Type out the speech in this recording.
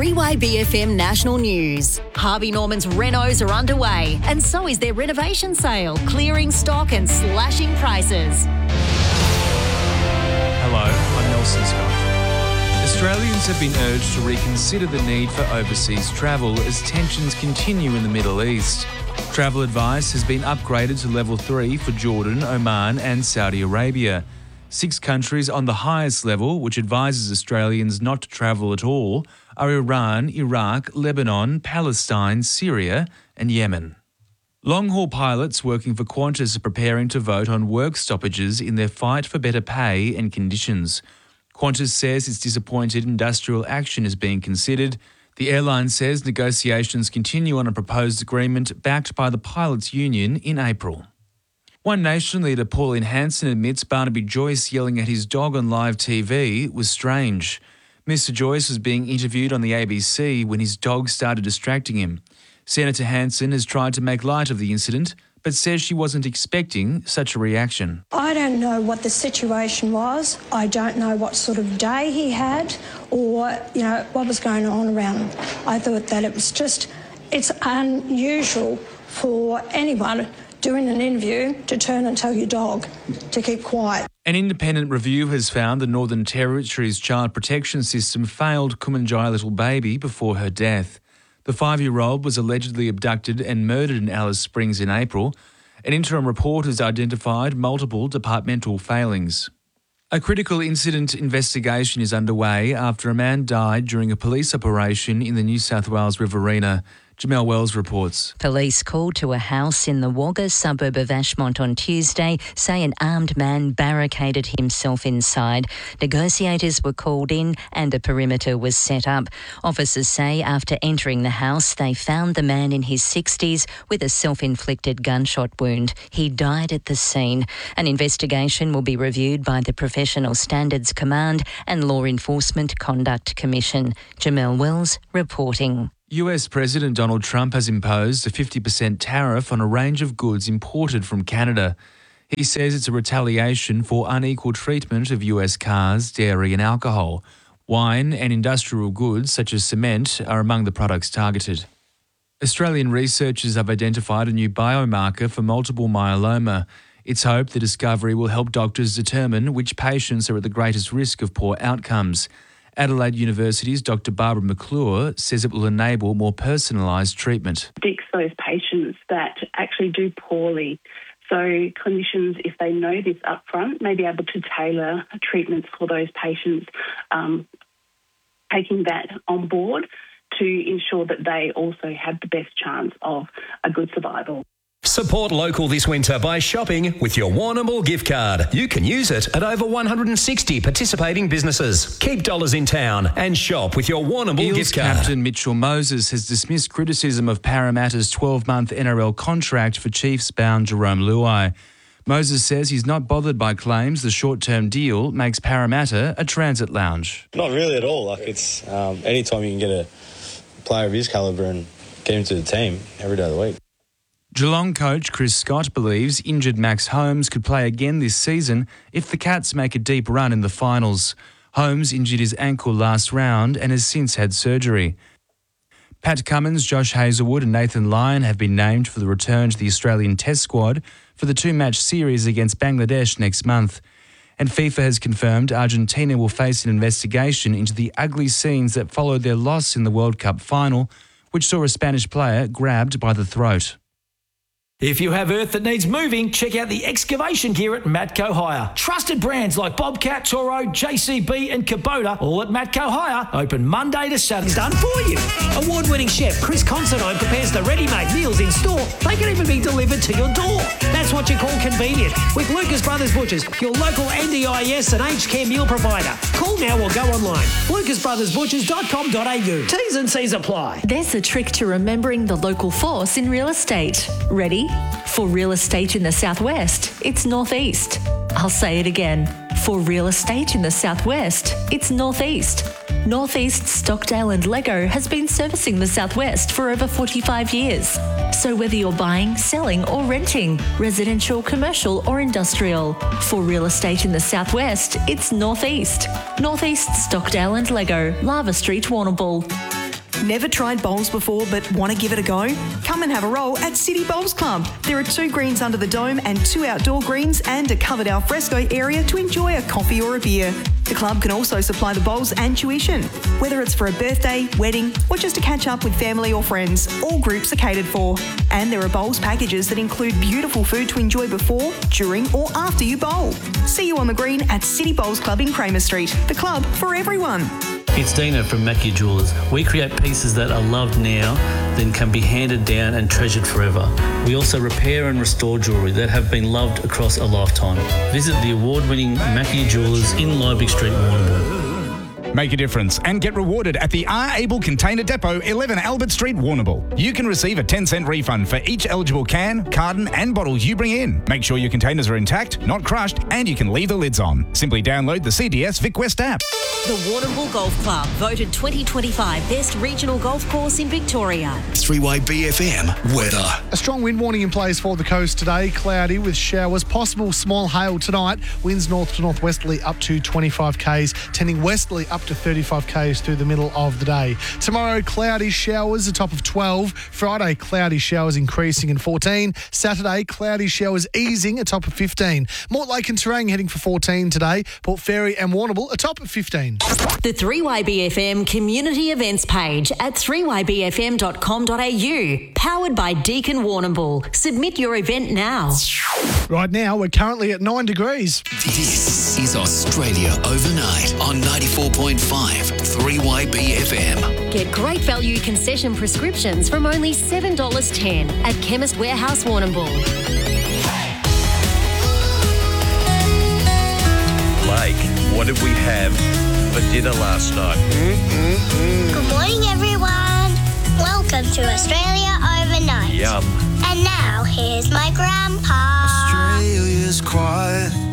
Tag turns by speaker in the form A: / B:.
A: 3YBFM National News. Harvey Norman's renos are underway, and so is their renovation sale, clearing stock and slashing prices.
B: Hello, I'm Nelson Scott. Australians have been urged to reconsider the need for overseas travel as tensions continue in the Middle East. Travel advice has been upgraded to level 3 for Jordan, Oman and Saudi Arabia. 6 countries on the highest level, which advises Australians not to travel at all, are Iran, Iraq, Lebanon, Palestine, Syria and Yemen. Long-haul pilots working for Qantas are preparing to vote on work stoppages in their fight for better pay and conditions. Qantas says it's disappointed industrial action is being considered. The airline says negotiations continue on a proposed agreement backed by the pilots' union in April. One Nation leader, Pauline Hanson, admits Barnaby Joyce yelling at his dog on live TV was strange. Mr Joyce was being interviewed on the ABC when his dog started distracting him. Senator Hanson has tried to make light of the incident, but says she wasn't expecting such a reaction.
C: I don't know what the situation was. I don't know what sort of day he had or, what was going on around him. I thought that it's unusual for anyone doing an interview to turn and tell your dog to keep quiet.
B: An independent review has found the Northern Territory's child protection system failed Kumanjai little baby before her death. The 5-year-old was allegedly abducted and murdered in Alice Springs in April. An interim report has identified multiple departmental failings. A critical incident investigation is underway after a man died during a police operation in the New South Wales Riverina. Jamelle Wells reports.
D: Police called to a house in the Wagga suburb of Ashmont on Tuesday say an armed man barricaded himself inside. Negotiators were called in and a perimeter was set up. Officers say after entering the house, they found the man in his 60s with a self-inflicted gunshot wound. He died at the scene. An investigation will be reviewed by the Professional Standards Command and Law Enforcement Conduct Commission. Jamelle Wells reporting.
B: US President Donald Trump has imposed a 50% tariff on a range of goods imported from Canada. He says it's a retaliation for unequal treatment of US cars, dairy and alcohol. Wine and industrial goods such as cement are among the products targeted. Australian researchers have identified a new biomarker for multiple myeloma. It's hoped the discovery will help doctors determine which patients are at the greatest risk of poor outcomes. Adelaide University's Dr Barbara McClure says it will enable more personalised treatment.
E: Fix those patients that actually do poorly. So clinicians, if they know this up front, may be able to tailor treatments for those patients, taking that on board to ensure that they also have the best chance of a good survival.
F: Support local this winter by shopping with your Warrnambool gift card. You can use it at over 160 participating businesses. Keep dollars in town and shop with your Warrnambool gift card.
B: Captain Mitchell Moses has dismissed criticism of Parramatta's 12-month NRL contract for Chiefs bound Jerome Luai. Moses says he's not bothered by claims the short-term deal makes Parramatta a transit lounge.
G: Not really at all. It's anytime you can get a player of his calibre and get him to the team every day of the week.
B: Geelong coach Chris Scott believes injured Max Holmes could play again this season if the Cats make a deep run in the finals. Holmes injured his ankle last round and has since had surgery. Pat Cummins, Josh Hazlewood and Nathan Lyon have been named for the return to the Australian Test squad for the 2-match series against Bangladesh next month. And FIFA has confirmed Argentina will face an investigation into the ugly scenes that followed their loss in the World Cup final, which saw a Spanish player grabbed by the throat.
H: If you have earth that needs moving, check out the excavation gear at Matco Hire. Trusted brands like Bobcat, Toro, JCB and Kubota, all at Matco Hire, open Monday to Saturday.
I: It's done for you. Award-winning chef Chris Considine prepares the ready-made meals in store. They can even be delivered to your door. That's what you call convenient. With Lucas Brothers Butchers, your local NDIS and aged care meal provider. Call now or go online. lucasbrothersbutchers.com.au. T's and C's apply.
J: There's a trick to remembering the local force in real estate. Ready? For real estate in the southwest, it's northeast. I'll say it again. For real estate in the southwest, it's northeast. Northeast Stockdale and Lego has been servicing the southwest for over 45 years. So whether you're buying, selling or renting, residential, commercial or industrial, for real estate in the southwest, it's northeast. Northeast Stockdale and Lego, Lava Street, Warrnambool.
K: Never tried bowls before but want to give it a go? Come and have a roll at City Bowls Club. There are 2 greens under the dome and 2 outdoor greens and a covered alfresco area to enjoy a coffee or a beer. The club can also supply the bowls and tuition. Whether it's for a birthday, wedding or just to catch up with family or friends, all groups are catered for. And there are bowls packages that include beautiful food to enjoy before, during or after you bowl. See you on the green at City Bowls Club in Kramer Street. The club for everyone.
L: It's Dino from Mackie Jewelers. We create pieces that are loved now, then can be handed down and treasured forever. We also repair and restore jewellery that have been loved across a lifetime. Visit the award-winning Mackie Jewelers in Liebig Street, Warrnambool.
M: Make a difference and get rewarded at the R. Able Container Depot, 11 Albert Street, Warrnambool. You can receive a 10-cent refund for each eligible can, carton and bottle you bring in. Make sure your containers are intact, not crushed, and you can leave the lids on. Simply download the CDS Vic West app.
A: The Warrnambool Golf Club, voted 2025 Best Regional Golf Course in Victoria.
N: 3-Way BFM weather.
O: A strong wind warning in place for the coast today. Cloudy with showers, possible small hail tonight. Winds north to northwesterly up to 25 k's, tending westerly up to 35 k's through the middle of the day. Tomorrow, cloudy showers, a top of 12. Friday, cloudy showers increasing in 14. Saturday, cloudy showers easing, a top of 15. Mortlake and Terang heading for 14 today. Port Fairy and Warrnambool, a top of 15.
A: The 3-Way BFM community events page at 3ybfm.com.au. Powered by Deakin Warrnambool. Submit your event now.
O: Right now, we're currently at 9 degrees.
N: This is Australia Overnight on 94.5 3-Way BFM.
A: Get great value concession prescriptions from only $7.10 at Chemist Warehouse Warrnambool.
P: Blake, what did we have for dinner last night?
Q: Good morning, everyone. Welcome to Australia Overnight.
P: Yum.
Q: And now, here's my grandpa.
R: Australia's quiet.